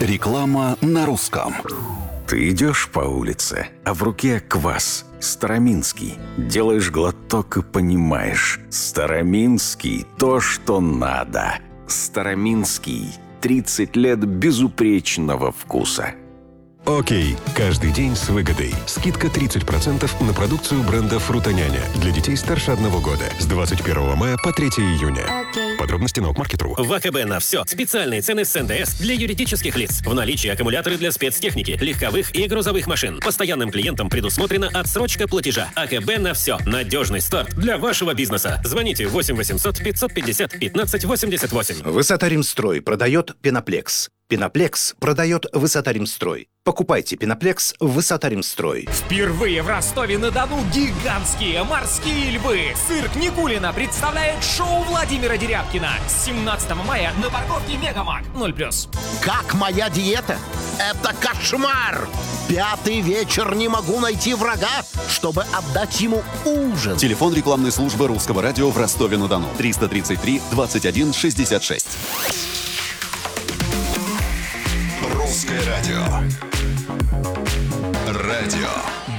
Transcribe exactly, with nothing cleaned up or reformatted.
Реклама на русском. Ты идешь по улице, а в руке квас староминский. Делаешь глоток и понимаешь: староминский – то, что надо. Староминский – тридцать лет безупречного вкуса. Окей. Каждый день с выгодой. Скидка тридцать процентов на продукцию бренда «Фрутоняня» для детей старше одного года с двадцать первого мая по третьего июня. Окей. Подробности на Окмаркет.ру. В АКБ на все. Специальные цены с эн дэ эс для юридических лиц. В наличии аккумуляторы для спецтехники, легковых и грузовых машин. Постоянным клиентам предусмотрена отсрочка платежа. АКБ на все. Надежный старт для вашего бизнеса. Звоните восемь восемьсот пятьсот пятьдесят пятнадцать восемьдесят восемь. Высота-Римстрой продает Пеноплекс. Пеноплекс продает Высота-Римстрой. Покупайте Пеноплекс в Высота-Римстрой. Впервые в Ростове-на-Дону гигантские морские львы. Цирк Никулина представляет шоу Владимира Дерябкина. семнадцатого мая на парковке Мегамаг. ноль плюс. Как моя диета? Это кошмар! Пятый вечер не могу найти врага, чтобы отдать ему ужин. Телефон рекламной службы Русского радио в Ростове-на-Дону. триста тридцать три двадцать один шестьдесят шесть. Русское радио. Радио